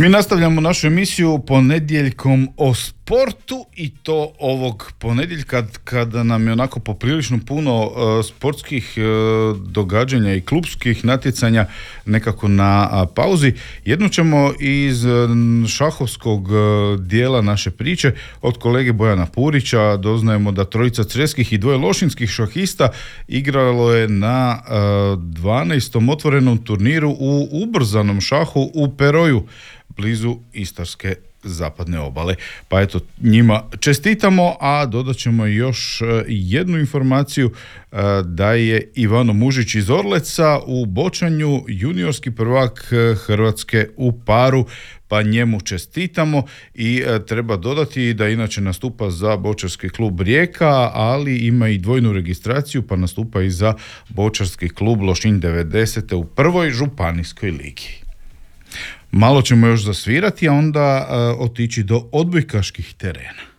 Mi nastavljamo našu emisiju ponedjeljkom o sportu i to ovog ponedjeljka kada nam je onako poprilično puno sportskih događanja i klubskih natjecanja nekako na pauzi. Jednu ćemo iz šahovskog dijela naše priče od kolege Bojana Purića. Doznajemo da trojica creskih i dvoje lošinskih šahista igralo je na 12. otvorenom turniru u ubrzanom šahu u Peroju, blizu Istarske zapadne obale. Pa eto, njima čestitamo, a dodat ćemo još jednu informaciju da je Ivano Mužić iz Orleca u bočanju juniorski prvak Hrvatske u paru, pa njemu čestitamo i treba dodati da inače nastupa za bočarski klub Rijeka, ali ima i dvojnu registraciju pa nastupa i za bočarski klub Lošinj 90. u prvoj županijskoj ligi. Malo ćemo još zasvirati, a onda otići do odbojkaških terena.